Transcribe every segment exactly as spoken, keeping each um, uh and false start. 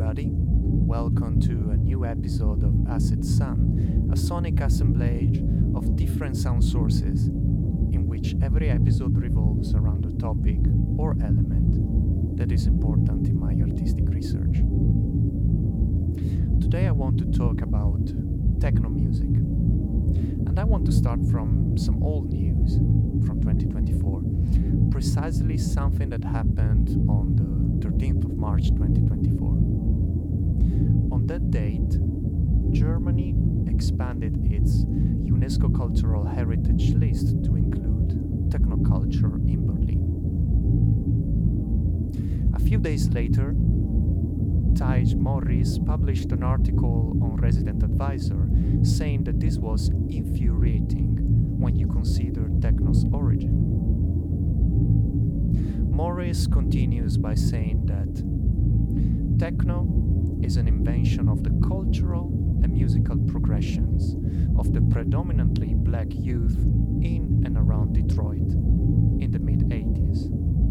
everybody. Welcome to a new episode of Acid Sun, a sonic assemblage of different sound sources, in which every episode revolves around a topic or element that is important in my artistic research. Today I want to talk about techno music, and I want to start from some old news from twenty twenty-four, precisely something that happened on the thirteenth of March twenty twenty-four. On that date, Germany expanded its UNESCO Cultural Heritage List to include technoculture in Berlin. A few days later, Tej Morris published an article on Resident Advisor saying that this was infuriating when you consider techno's origin. Morris continues by saying that techno is an invention of the cultural and musical progressions of the predominantly black youth in and around Detroit in the mid-eighties.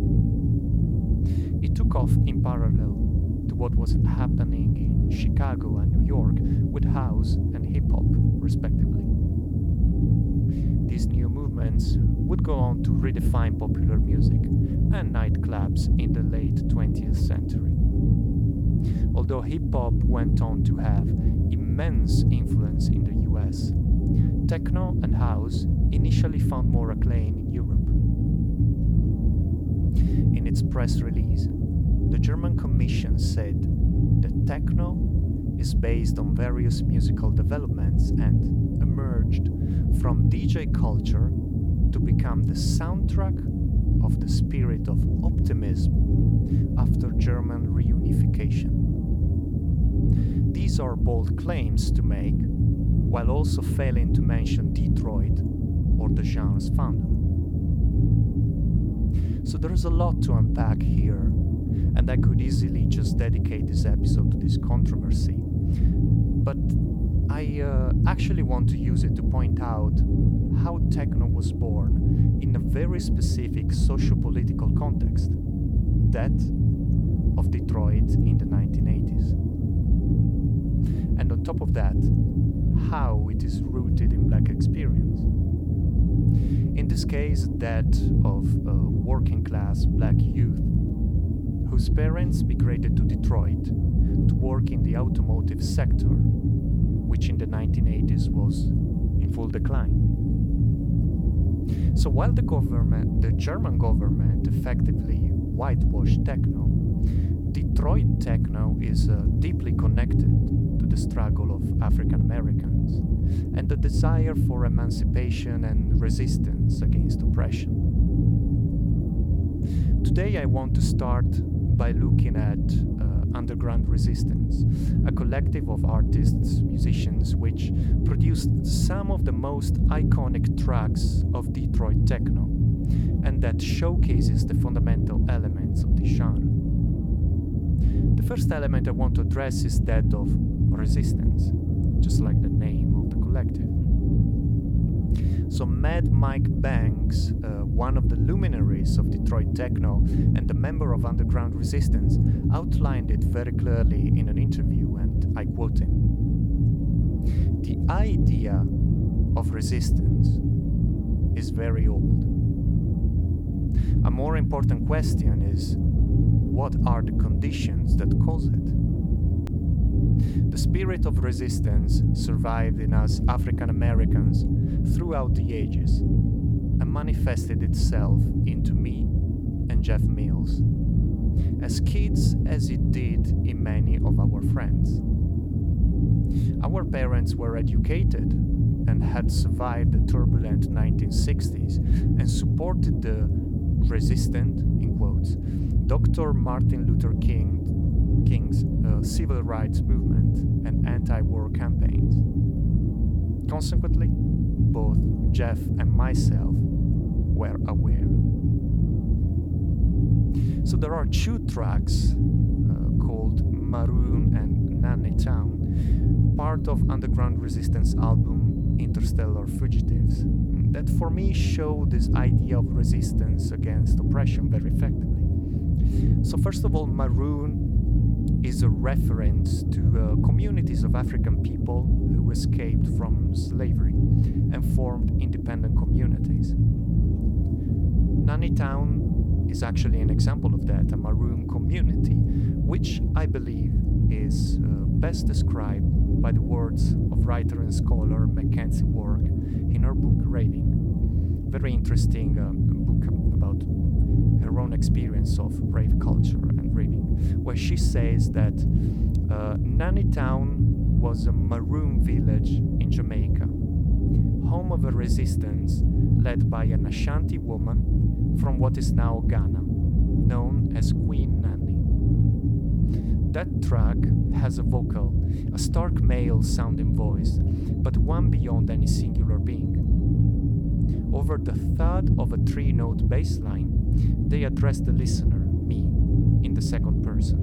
It took off in parallel to what was happening in Chicago and New York with house and hip-hop, respectively. These new movements would go on to redefine popular music and nightclubs in the late twentieth century. Although hip-hop went on to have immense influence in the U S, techno and house initially found more acclaim in Europe. In its press release, the German Commission said that techno is based on various musical developments and emerged from D J culture to become the soundtrack of the spirit of optimism after German reunification. These are bold claims to make, while also failing to mention Detroit or the genre's founder. So there is a lot to unpack here, and I could easily just dedicate this episode to this controversy. But I uh, actually want to use it to point out how techno was born in a very specific socio-political context, that of Detroit in the nineteen eighties. And on top of that, how it is rooted in black experience. In this case, that of a working class black youth whose parents migrated to Detroit to work in the automotive sector, which in the nineteen eighties was in full decline. So while the government, the German government effectively whitewashed techno, Detroit techno is uh, deeply connected to the struggle of African Americans and the desire for emancipation and resistance against oppression. Today I want to start by looking at uh, Underground Resistance, a collective of artists, musicians, which produced some of the most iconic tracks of Detroit techno, and that showcases the fundamental elements of the genre. The first element I want to address is that of resistance, just like the name of the collective. So Mad Mike Banks, uh, one of the luminaries of Detroit techno and a member of Underground Resistance, outlined it very clearly in an interview, and I quote him: "The idea of resistance is very old. A more important question is, what are the conditions that cause it? The spirit of resistance survived in us African Americans throughout the ages and manifested itself into me and Jeff Mills, as kids as it did in many of our friends. Our parents were educated and had survived the turbulent nineteen sixties and supported the resistant, in quotes, Doctor Martin Luther King King's uh, civil rights movement and anti-war campaigns. Consequently, both Jeff and myself were aware." So there are two tracks uh, called Maroon and Nanny Town, part of Underground Resistance album Interstellar Fugitives, that for me show this idea of resistance against oppression very effectively. So first of all, Maroon is a reference to uh, communities of African people who escaped from slavery and formed independent communities. Nanny Town is actually an example of that, a maroon community, which I believe is uh, best described by the words of writer and scholar Mackenzie Work in her book Raving. Very interesting uh, book about her own experience of rave culture and raving, where she says that uh, Nanny Town was a maroon village in Jamaica, home of a resistance led by an Ashanti woman from what is now Ghana, known as Queen Nanny. That track has a vocal, a stark male sounding voice, but one beyond any singular being. Over the thud of a three-note bass line, they address the listener, me, in the second person.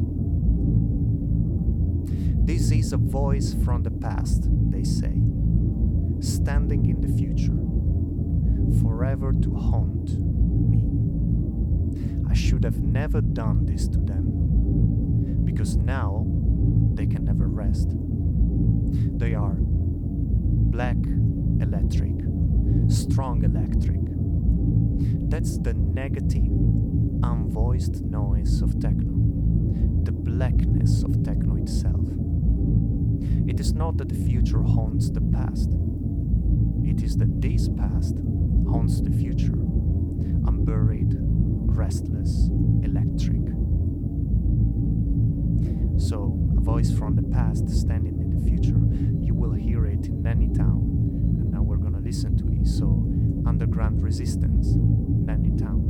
This is a voice from the past, they say, standing in the future, forever to haunt me. I should have never done this to them, because now they can never rest. They are black electric, strong electric. That's the negative, unvoiced noise of techno, the blackness of techno itself. It is not that the future haunts the past, it is that this past haunts the future, unburied, restless, electric. So, a voice from the past standing in the future, you will hear it in Nanny Town, and now we're gonna listen to it. So, Underground Resistance, Nanny Town.